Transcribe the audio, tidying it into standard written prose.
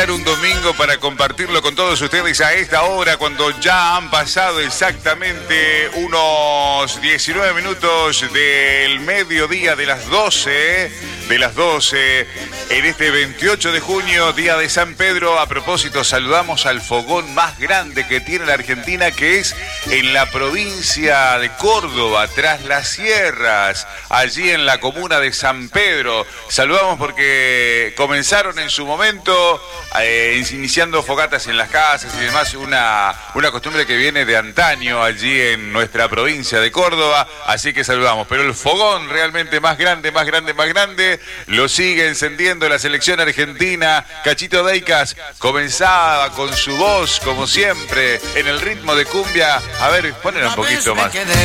aprovechar un domingo para compartirlo con todos ustedes a esta hora, cuando ya han pasado exactamente unos 19 minutos del mediodía de las 12, en este 28 de junio, día de San Pedro. A propósito, saludamos al fogón más grande que tiene la Argentina, que es en la provincia de Córdoba, tras las sierras, allí en la comuna de San Pedro. Saludamos porque comenzaron en su momento iniciando fogatas en las casas y demás, una costumbre que viene de antaño allí en nuestra provincia de Córdoba, así que saludamos. Pero el fogón realmente más grande, lo sigue encendiendo la selección argentina. Cachito Deicas comenzaba con su voz, como siempre, en el ritmo de cumbia. A ver, ponle un poquito más.